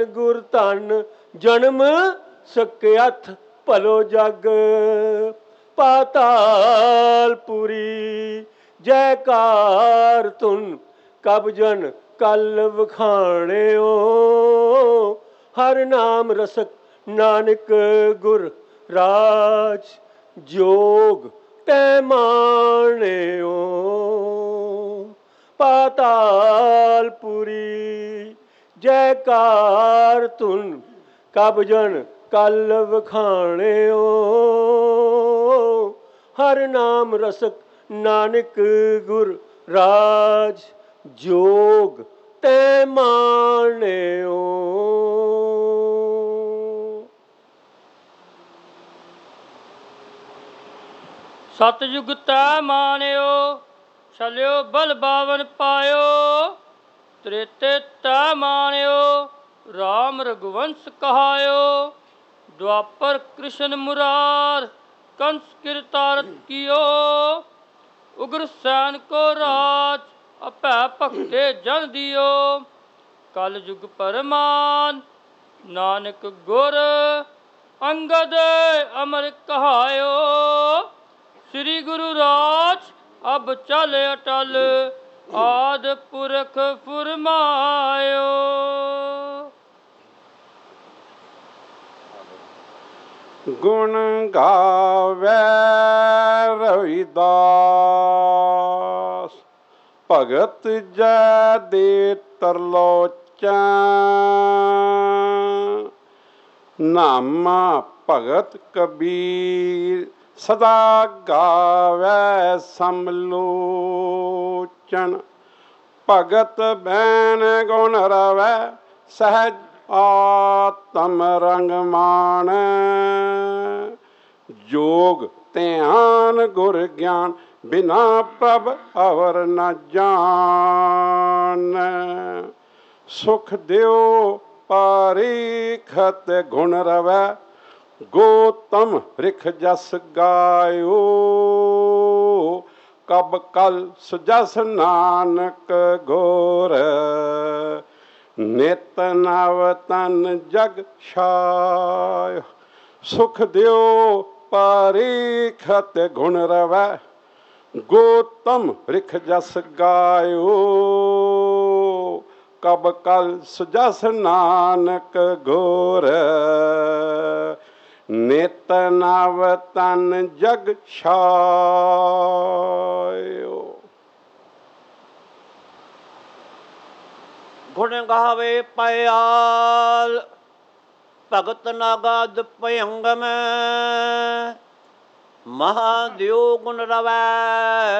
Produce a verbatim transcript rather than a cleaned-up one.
ਗੁਰ ਧਨ ਜਨਮ ਸਕਿਅਥ ਭਲੋ ਜਗ। ਪਾਤਾਲਪੁਰੀ ਜੈਕਾਰ ਧੁਨ ਕਬ ਜਨ ਕਲ ਵਖਾਣਿਓ। ਹਰ ਨਾਮ ਰਸਕ ਨਾਨਕ ਗੁਰ ਰਾਜ ਜੋਗ ਤੈ ਮਾਣਿਓ। ਪਾਤਾਲਪੁਰੀ ਜੈਕਾਰ ਧੁਨ ਕਬ ਜਨ ਕਲ ਵਖਾਣਿਓ। ਹਰ ਨਾਮ ਰਸਕ ਨਾਨਕ ਗੁਰ ਰਾਜ ਜੋਗ ਤੈ ਮਾਣਿਓ। ਸਤਿਯੁਗ ਤੈ ਮਾਣਿਓ, ਛਲਿਓ ਬਲ ਬਾਵਨ ਪਾਇਓ। ਤ੍ਰੇਤੇ ਤੈ ਮਾਣਿਓ, ਰਾਮ ਰਘੁਵੰਸ਼ ਕਹਾਇਓ। ਦੁਆਪਰ ਕ੍ਰਿਸ਼ਨ ਮੁਰਾਰ, ਕੰਸ ਕਿਰਤਾਰਤ ਕੀਓ। ਉਗਰ ਸੈਨ ਕੋ ਰਾਜ, ਅਭੈ ਭਗਤੇ ਜਨ ਦਿਓ। ਕਲ ਯੁਗ ਪਰਮਾਨ, ਨਾਨਕ ਗੁਰ ਅੰਗਦ ਅਮਰ ਕਹਾਇਓ। ਸ੍ਰੀ ਗੁਰੂ ਰਾਜ ਅਬ ਚਲ ਅਟਲ, ਆਦ ਪੁਰਖ ਫੁਰਮਾਇਓ। ਗੁਣ ਗਾਵੇ ਰਵਿਦਾਸ, ਭਗਤ ਜੈ ਦੇ ਤਰਲੋਚਨ। ਨਾਮਾ ਭਗਤ ਕਬੀਰ, ਸਦਾ ਗਾਵੇ ਸਮਲੋਚਨ। ਭਗਤ ਬੈਨ ਗੁਣ ਰਵੈ, ਸਹਿਜ ਆਤਮ ਰੰਗ ਮਾਣ। ਜੋਗ ਧਿਆਨ ਗੁਰ ਗਿਆਨ, ਬਿਨਾ ਪ੍ਰਭ ਅਵਰ ਨ ਜਾਣ। ਸੁਖ ਦਿਓ ਪਾਰੀਖਤ ਗੁਣ ਰਵੈ, ਗੋਤਮ ਰਿਖ ਜਸ ਗਾਇਓ। ਕਬ ਕਲ ਸੁਜਸ ਨਾਨਕ ਗੁਰ, ਨਿਤ ਨਵ ਤਨ ਜਗ ਛਾਇ। ਸੁਖ ਦਿਓ ਪਾਰੀਖਤ ਗੁਣ ਰਵੈ, ਗੋਤਮ ਰਿਖ ਜਸ ਗਾਇਓ। ਕਬ ਕਲ ਸੁਜਸ ਨਾਨਕ ਗੁਰ, ਨਿਤ ਨਵ ਤਨ ਜਗ ਛਾਇਓ। ਗੁਣ ਗਾਵੇ ਪਇਆਲ, ਭਗਤ ਨਗਦ ਭਯੰਗਮ। ਮਹਾਦੇਵ ਗੁਣ ਰਵੈ,